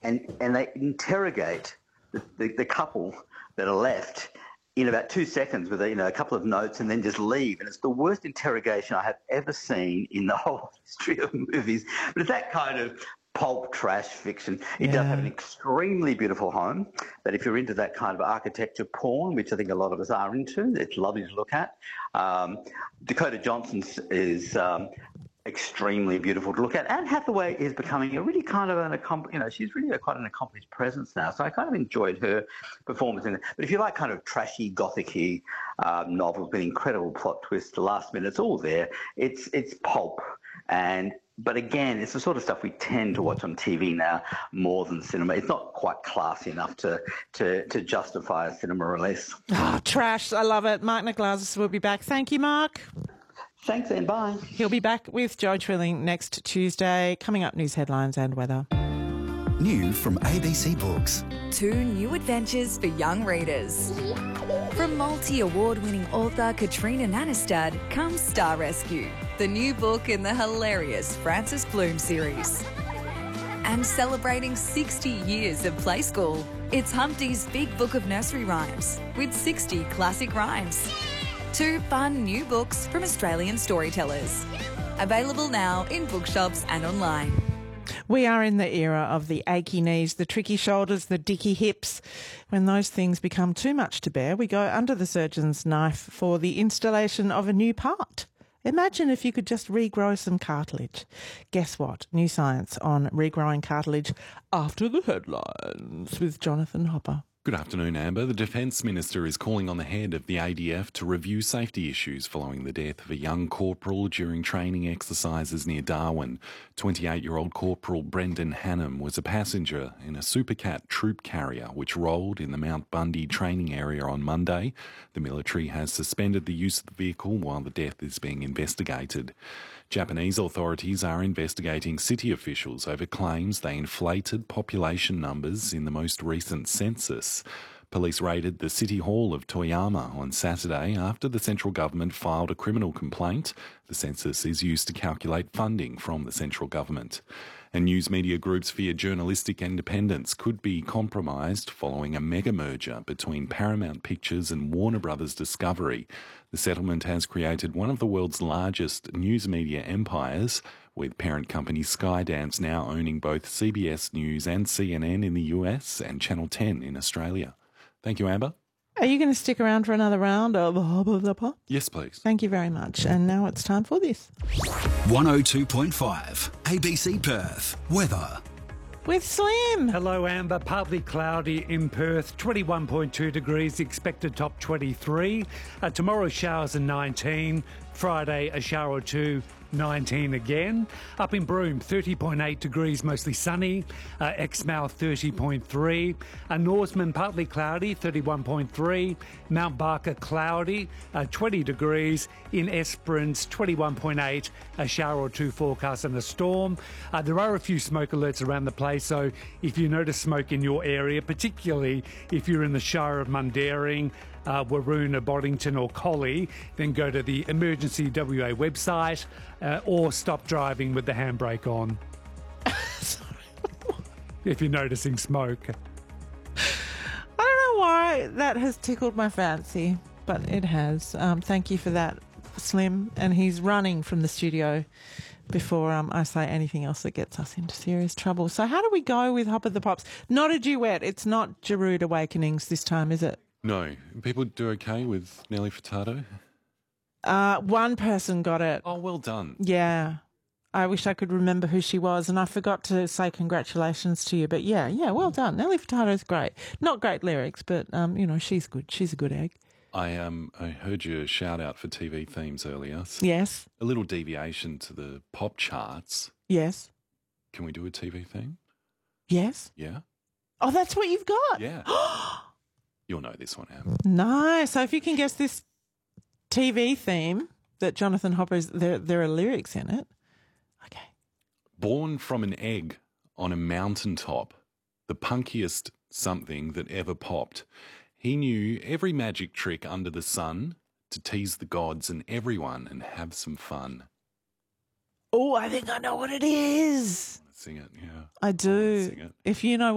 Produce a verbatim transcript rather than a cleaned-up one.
and and they interrogate the, the, the couple that are left in about two seconds with a, you know, a couple of notes and then just leave. And it's the worst interrogation I have ever seen in the whole history of movies. But it's that kind of pulp trash fiction. It Yeah. does have an extremely beautiful home, but if you're into that kind of architecture porn, which I think a lot of us are into, it's lovely to look at. Um, Dakota Johnson is um, extremely beautiful to look at. Anne Hathaway is becoming a really kind of an, you know, she's really a, quite an accomplished presence now. So I kind of enjoyed her performance in it. But if you like kind of trashy, gothic-y um, novels with incredible plot twists, the last minute, it's all there. It's it's pulp. And but again, it's the sort of stuff we tend to watch on T V now more than cinema. It's not quite classy enough to to, to justify a cinema release. Oh, trash. I love it. Mark Niglausis will be back. Thank you, Mark. Thanks, and bye. He'll be back with Joe Trilling next Tuesday. Coming up, news headlines and weather. New from A B C Books. Two new adventures for young readers. From multi-award-winning author Katrina Nanestad comes Star Rescue, the new book in the hilarious Frances Bloom series. And celebrating sixty years of Play School, it's Humpty's Big Book of Nursery Rhymes with sixty classic rhymes. Two fun new books from Australian storytellers. Available now in bookshops and online. We are in the era of the achy knees, the tricky shoulders, the dicky hips. When those things become too much to bear, we go under the surgeon's knife for the installation of a new part. Imagine if you could just regrow some cartilage. Guess what? New science on regrowing cartilage after the headlines with Jonathan Hopper. Good afternoon, Amber. The Defence Minister is calling on the head of the A D F to review safety issues following the death of a young corporal during training exercises near Darwin. twenty-eight-year-old Corporal Brendan Hannam was a passenger in a Supercat troop carrier which rolled in the Mount Bundy training area on Monday. The military has suspended the use of the vehicle while the death is being investigated. Japanese authorities are investigating city officials over claims they inflated population numbers in the most recent census. Police raided the City Hall of Toyama on Saturday after the central government filed a criminal complaint. The census is used to calculate funding from the central government. And news media groups fear journalistic independence could be compromised following a mega merger between Paramount Pictures and Warner Brothers Discovery. The settlement has created one of the world's largest news media empires, with parent company Skydance now owning both C B S News and C N N in the U S and Channel ten in Australia. Thank you, Amber. Are you going to stick around for another round of Hop of the Pop? Yes, please. Thank you very much. And now it's time for this. one oh two point five A B C Perth. Weather. With Slim. Hello, Amber. Partly cloudy in Perth, twenty-one point two degrees, expected top twenty-three. Uh, tomorrow, showers and nineteen. Friday, a shower or two, nineteen again. Up in Broome, thirty point eight degrees, mostly sunny. Uh, Exmouth, thirty point three. Uh, Norseman, partly cloudy, thirty-one point three. Mount Barker, cloudy, uh, twenty degrees. In Esperance, twenty-one point eight. A shower or two forecast and a storm. Uh, there are a few smoke alerts around the place, so if you notice smoke in your area, particularly if you're in the Shire of Mundaring, Uh, Waroona, Boddington or Collie, then go to the Emergency W A website uh, or stop driving with the handbrake on. If you're noticing smoke. I don't know why that has tickled my fancy, but it has. Um, thank you for that, Slim. And he's running from the studio before um, I say anything else that gets us into serious trouble. So how do we go with Hop of the Pops? Not a duet. It's not Giroud Awakenings this time, is it? No. People do okay with Nelly Furtado? Uh, one person got it. Oh, well done. Yeah. I wish I could remember who she was, and I forgot to say congratulations to you. But yeah, yeah, well done. Nelly Furtado's great. Not great lyrics, but, um, you know, she's good. She's a good egg. I um I heard your shout out for T V themes earlier. So Yes. a little deviation to the pop charts. Yes. Can we do a T V theme? Yes. Yeah? Oh, that's what you've got? Yeah. You'll know this one, Am. Nice. So if you can guess this T V theme that Jonathan Hopper's, there, there are lyrics in it. Okay. Born from an egg on a mountaintop, the punkiest something that ever popped. He knew every magic trick under the sun to tease the gods and everyone and have some fun. Oh, I think I know what it is. Sing it, yeah. I do. Sing it. If you know